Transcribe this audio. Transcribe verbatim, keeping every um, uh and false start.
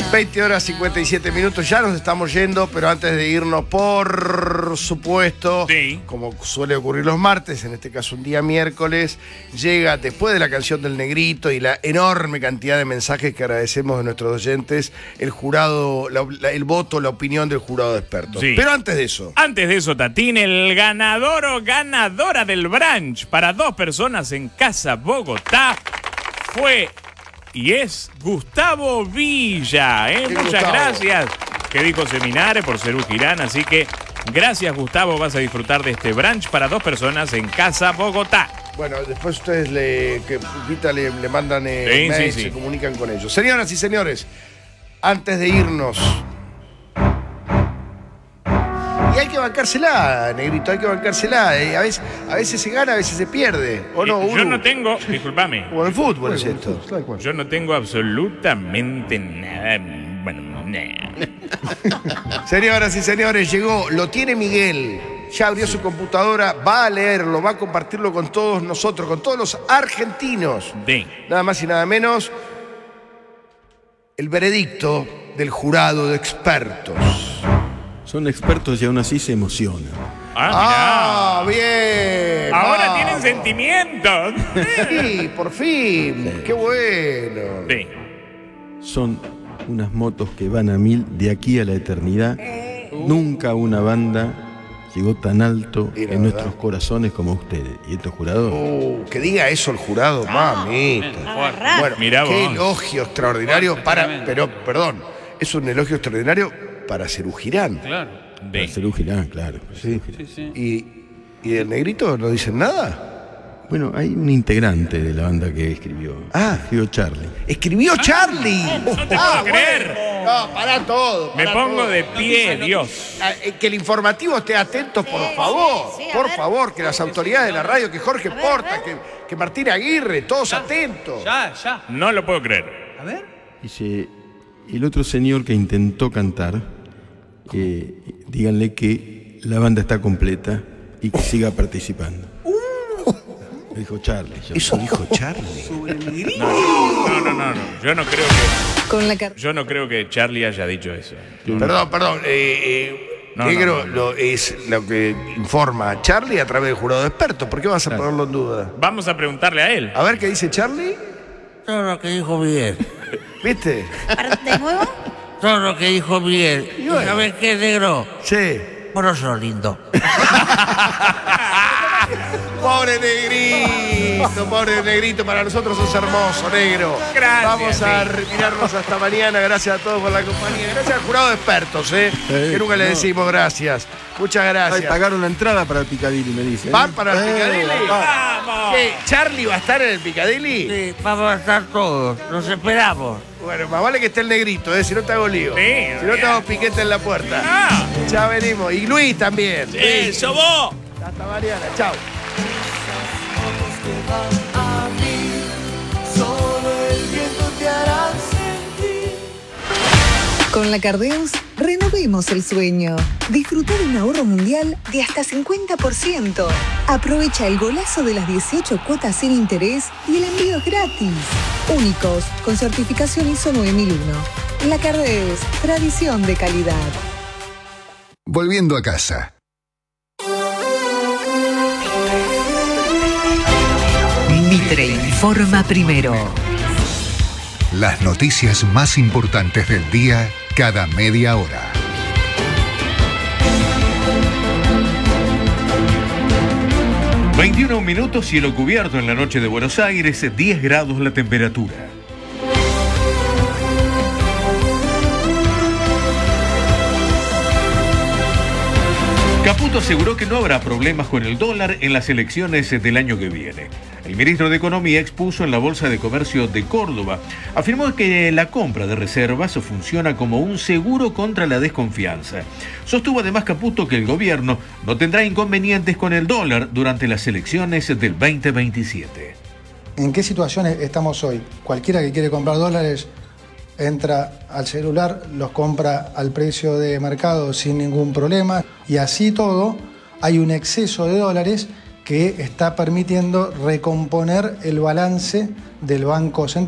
veinte horas cincuenta y siete minutos, ya nos estamos yendo, pero antes de irnos, por supuesto, sí, como suele ocurrir los martes, en este caso un día miércoles, llega después de la canción del Negrito y la enorme cantidad de mensajes que agradecemos de nuestros oyentes, el jurado, la, la, el voto, la opinión del jurado de expertos. Sí. Pero antes de eso. Antes de eso, Tatín, el ganador o ganadora del brunch para dos personas en Casa Bogotá fue... y es Gustavo Villa, ¿eh? Muchas Gustavo. gracias, que dijo Seminare por Cerú Girán. Así que gracias, Gustavo. Vas a disfrutar de este brunch para dos personas en Casa Bogotá. Bueno, después ustedes le, que Pupita le, le mandan eh, Sí, mails, sí, sí. se comunican con ellos. Señoras y señores, antes de irnos... Y hay que bancársela, Negrito, hay que bancársela. Eh, a, veces, a veces se gana, a veces se pierde. ¿O no, Eh, yo Uru? no tengo, discúlpame, O en fútbol es esto. yo no tengo absolutamente nada. Bueno, nada. Señoras y señores, llegó, lo tiene Miguel. Ya abrió su computadora, va a leerlo, va a compartirlo con todos nosotros, con todos los argentinos. Sí. Nada más y nada menos, el veredicto del jurado de expertos. Son expertos y aún así se emocionan. Ah, ¡Ah, bien! mirá. Ahora vamos. tienen sentimientos. Sí, por fin. Sí. ¡Qué bueno! Sí. Son unas motos que van a mil de aquí a la eternidad. Nunca una banda llegó tan alto Sí, la en verdad. nuestros corazones como ustedes. Y estos jurados, Uh, que diga eso el jurado, mamita. Agarrá. Bueno, Mirá qué vos. elogio extraordinario para... Pero, perdón, es un elogio extraordinario para Cerú Girán. Claro. Sí. Cerú Girán, claro. Sí. Sí, sí. ¿Y, ¿Y del Negrito no dicen nada? Bueno, hay un integrante de la banda que escribió. Ah. Escribió Charlie. ¡Escribió Charlie! No te puedo creer. bueno. No, pará todo. Me pará pongo todo. de pie, Dios. Ah, eh, Que el informativo esté atento, por Sí, favor. sí, sí, a por ver. favor, que las autoridades de la radio, que Jorge A ver, Porta, a ver. que, que Martín Aguirre, todos atentos. Ya, ya. No lo puedo creer. A ver. Dice, el otro señor que intentó cantar, eh, díganle que la banda está completa y que siga participando. Lo dijo Charlie. yo- Eso dijo Charlie. Sobre el negrito. No, no, no, no. Yo no creo que, Con la car- yo no creo que Charlie haya dicho eso. Perdón, perdón. Eh, eh, No, Negro no, no, no. Lo, es lo que informa Charlie a través del jurado de expertos. ¿Por qué vas a Claro. ponerlo en duda? Vamos a preguntarle a él. A ver qué dice Charlie. Todo lo que dijo Miguel. ¿Viste? Para- ¿De nuevo? Todo lo que dijo Miguel. Y bueno. ¿Sabes qué, negro? Sí. Poroso lindo. Pobre Negrito, pobre Negrito, para nosotros sos hermoso, negro. Gracias, Vamos a sí. retirarnos hasta mañana. Gracias a todos por la compañía. Gracias al jurado de expertos, ¿eh? Sí, que nunca le no. decimos gracias. Muchas Ay, gracias. pagaron la entrada para el Picadilly, me dicen. ¿Van para el Eh, Picadilly? ¡Vamos! ¿Qué? ¿Charlie va a estar en el Picadilly? Sí, vamos a estar todos. Los esperamos. Bueno, más vale que esté el Negrito, ¿eh? Si no te hago lío. Sí, si no te hago piquete en la puerta. Ah. Ya venimos. Y Luis también. ¡Eso vos! Hasta mañana. Chao. Con la Cardeus, renovemos el sueño. Disfruta de un ahorro mundial de hasta cincuenta por ciento. Aprovecha el golazo de las dieciocho cuotas sin interés y el envío es gratis. Únicos, con certificación I S O nueve mil uno. La Cardeus, tradición de calidad. Volviendo a casa. Mitre informa primero. Las noticias más importantes del día cada media hora. veintiuno minutos, cielo cubierto en la noche de Buenos Aires, diez grados la temperatura. Caputo aseguró que no habrá problemas con el dólar en las elecciones del año que viene. El ministro de Economía expuso en la Bolsa de Comercio de Córdoba, afirmó que la compra de reservas funciona como un seguro contra la desconfianza. Sostuvo además Caputo que el gobierno no tendrá inconvenientes con el dólar durante las elecciones del veinte veintisiete. ¿En qué situación estamos hoy? Cualquiera que quiere comprar dólares entra al celular, los compra al precio de mercado sin ningún problema y así todo hay un exceso de dólares que está permitiendo recomponer el balance del Banco Central.